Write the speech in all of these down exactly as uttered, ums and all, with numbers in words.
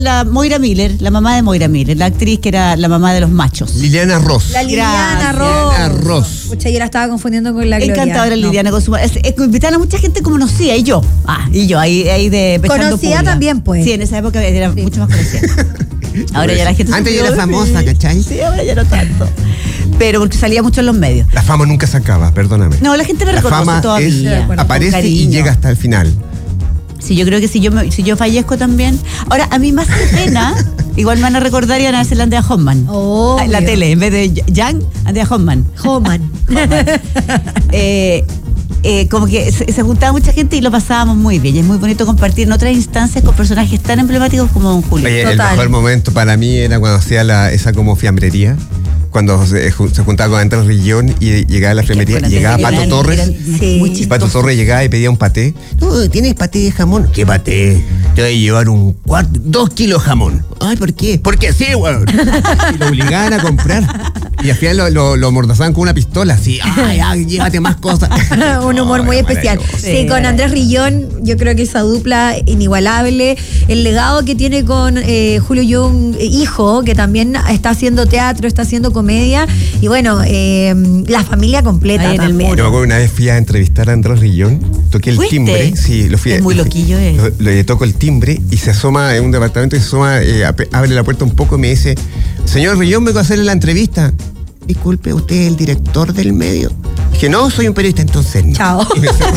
La Moira Miller, la mamá de Moira Miller, la actriz que era la mamá de los machos. Liliana Ross. La Liliana Ross. Liliana Ross. Pucha, yo la estaba confundiendo con la Gloria. Encantadora no. Liliana con su... Es, es, invitaban a mucha gente como conocía, y yo. Ah, y yo, ahí, ahí de... Conocida también, pues. Sí, en esa época era sí. mucho más conocida. Ahora ya la gente... Antes yo era famosa, sí. ¿cachai? Sí, ahora ya no tanto. Pero porque salía mucho en los medios. La fama nunca se acaba, perdóname. No, la gente me la reconoce fama todavía. Es, bueno, aparece y llega hasta el final. Sí, yo creo que si yo me, si yo fallezco también. Ahora, a mí más que pena, igual me van a recordar y van a hacer la Andrea Hoffman. Oh, la Dios. tele, en vez de Jan, Andrea Hoffman. Hoffman. eh, eh, como que se, se juntaba mucha gente y lo pasábamos muy bien. Y es muy bonito compartir en otras instancias con personajes tan emblemáticos como Don Julio. Oye, Total. el mejor momento para mí era cuando hacía la, esa como fiambrería. Cuando se, se juntaba con Andrés Rillón y llegaba a la fiambrería y llegaba Pato eran, Torres. eran sí. muy Y chistosos. Pato Torres llegaba y pedía un paté. No, ¿tienes paté de jamón? ¿Qué paté? Te voy a llevar un cuarto, dos kilos de jamón. Ay, ¿por qué? Porque sí, weón. Y lo obligaban a comprar. Y al final lo, lo, lo amordazaban con una pistola, así. Ay, ay, llévate más cosas. Un humor Oh, muy especial. maravilloso. Sí, con Andrés Rillón, yo creo que esa dupla inigualable. El legado que tiene con eh, Julio Jung, eh, hijo, que también está haciendo teatro, está haciendo comedia. Y bueno, eh, la familia completa Ahí en el también. muro. Yo me acuerdo una vez fui a entrevistar a Andrés Rillón, toqué el ¿Fuiste? timbre, sí, lo fui a, Es muy loquillo, eh. lo- Le toco el timbre y se asoma en un departamento y se asoma, eh, ape- abre la puerta un poco y me dice, señor Rillón, vengo a hacerle la entrevista. Disculpe, ¿usted es el director del medio? Dije, no, soy un periodista, entonces no. Chao. Y me cerró.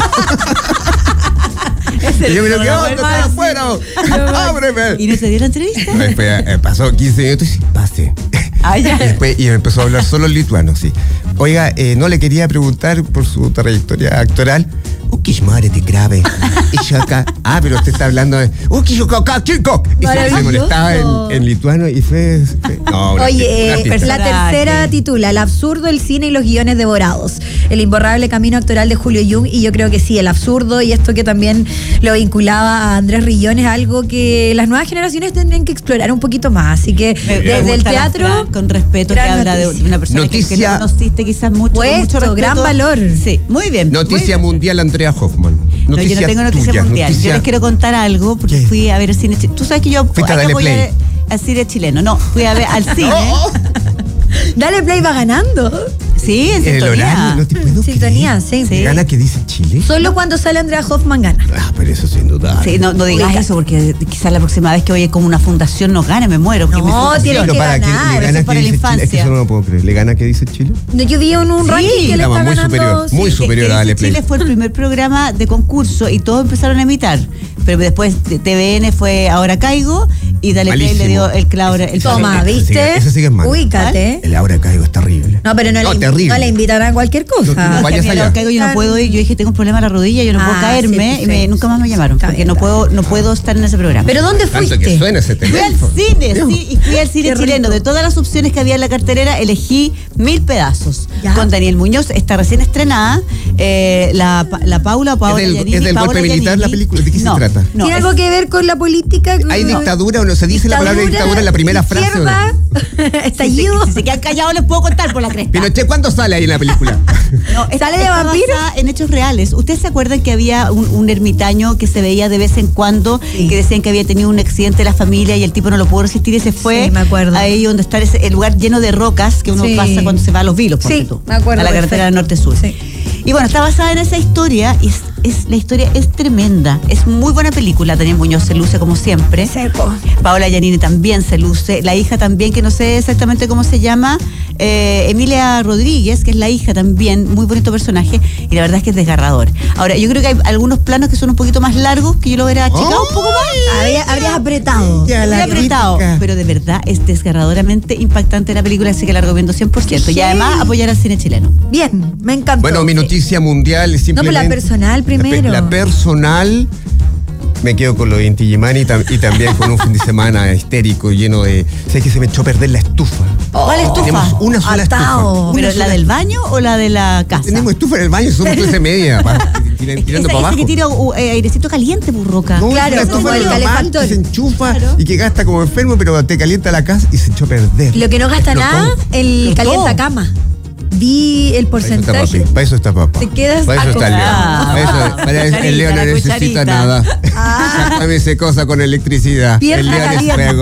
Y yo me lo quedé, ¿dónde está afuera? ¡Ábreme! ¿Y no te dio la entrevista? Después, eh, pasó quince minutos y pase. Ah, ya. Y después y me empezó a hablar solo en lituano, sí. Oiga, eh, no le quería preguntar por su trayectoria actoral. Ukish madre te grave. Y yo acá, ah, pero usted está hablando de Ukish chico. Y se, se molestaba en, en lituano y fue. fue no, una Oye, artista, una eh, artista. la tercera titula El absurdo, el cine y los guiones devorados. El imborrable camino actoral de Julio Jung. Y yo creo que sí, el absurdo y esto que también lo vinculaba a Andrés Rillón es algo que las nuevas generaciones tendrían que explorar un poquito más. Así que Me- me desde el gusta la teatro, Fran, con respeto, que gran habla de noticia. una persona que, que Noticia- no conociste quizás mucho, con Puesto, mucho respeto. gran valor. Sí, muy bien. Noticia muy bien. mundial, Andrea Hoffman. No, yo no tengo noticia tuya, mundial. noticia- Yo les quiero contar algo porque ¿Qué? fui a ver el cine chileno. Tú sabes que yo Fuiste a hay que darle apoyar play. al cine chileno. No, fui a ver al cine. Dale Play va ganando. Sí, en En el sintonía. horario, no te puedo Sintonía, creer. sí. Sí. ¿Gana que dice Chile? Solo cuando sale Andrea Hoffman gana. Ah, pero eso sin duda. Sí, no, no digas Ubica. eso porque quizás la próxima vez que oye como una fundación nos gane, me muero. porque No, mi fundación- tiene Pero que para que ganar, le eso gana es que para la dice Chile. Es que infancia. eso no lo puedo creer. ¿Le gana que dice Chile? Yo vi en un Sí, ranking que le estaba está muy ganando. superior, muy sí. superior. Que a Dale Dice Play. Chile fue el primer programa de concurso y todos empezaron a imitar. Pero después T V N fue Ahora Caigo y Dale Play Malísimo. le dio el clavo. El Toma, Ese sí que- ¿viste? ese sí que es malo. Ubícate. El Ahora Caigo es terrible. No, pero no, No, le, terrible. no le invitarán a cualquier cosa. No, No, vayas es que a mí allá. Ahora Caigo yo no puedo ir. Yo dije, tengo un problema en la rodilla, yo no puedo Ah, caerme sí, y me, sí. nunca más me llamaron Está porque bien, no está puedo, no puedo estar en ese programa. ¿Pero dónde Tanto fuiste? que suena ese Fui al teléfono. cine, sí, y fui al cine Qué chileno. rico. De todas las opciones que había en la cartelera, elegí Mil Pedazos. Ya. Con Daniel Muñoz, está recién estrenada. Eh, la, Pa- la Paula, Paola ¿Es del- Giannini, es del Paola golpe militar la Giannini. película? ¿De qué se No, trata? no, ¿Tiene es- algo que ver con la política? ¿Hay con- dictadura o no se dice la palabra dictadura en la primera frase? ¿o no? izquierda, Si estallido. se, si se quedan callados, les puedo contar por la cresta. Pinochet, ¿cuándo sale ahí en la película? No, esta- ¿Sale de está vampiro? basada en hechos reales. ¿Ustedes se acuerdan que había un, un ermitaño que se veía de vez en cuando, Sí. que decían que había tenido un accidente en la familia y el tipo no lo pudo resistir y se fue Sí, me acuerdo. ahí donde está ese, el lugar lleno de rocas que uno Sí. pasa cuando se va a Los Vilos, ponte Sí, tú, me acuerdo, a la carretera perfecto. norte-sur. Sí. Y bueno, está basada en esa historia y es, es- la historia es tremenda. Es muy buena película. Daniel Muñoz se luce como siempre. Seco. Paola Giannini también se luce. La hija también, que no sé exactamente cómo se llama, eh, Emilia Rodríguez, que es la hija también, muy bonito personaje, y la verdad es que es desgarrador. Ahora, yo creo que hay algunos planos que son un poquito más largos, que yo lo hubiera achicado un poco más. Habría- habrías apretado. Ya, Muy la apretado, crítica. pero de verdad es desgarradoramente impactante la película, así que la recomiendo cien por ciento. Y además apoyar al cine chileno. Bien, me encantó. Bueno, mi noticia mundial es simplemente... No, pues la personal primero. La, pe- la personal... Me quedo con lo de Inti Illimani y, tam- y también con un fin de semana histérico lleno de... ¿Sabes que se me echó a perder la estufa? ¿Cuál estufa? Tenemos una sola Atao. estufa. ¿Pero Una la sola- del baño o la de la casa? Tenemos estufa en el baño, somos trece y media, pa- tirando Esa- para ese abajo. que tira uh, eh, airecito caliente, burroca. No, Claro, es una como estufa el normal calefactor. que se enchufa Claro. y que gasta como enfermo, pero te calienta la casa y se echó a perder. Lo que no gasta Lo nada, todo. el Lo calienta todo. cama. vi el Para eso está porcentaje. papi, para eso está papá. Te quedas Para eso está el Leo. acostumbrado. Para eso- para eso Cucharita, el Leo no la necesita cucharita. nada. Ah. Sácame esa cosa con electricidad. Pierna el Leo es caliente. fuego.